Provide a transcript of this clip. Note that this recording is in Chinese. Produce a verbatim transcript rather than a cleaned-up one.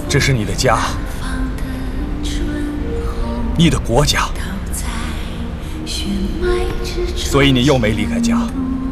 这是你的家，你的国家，所以你又没离开家。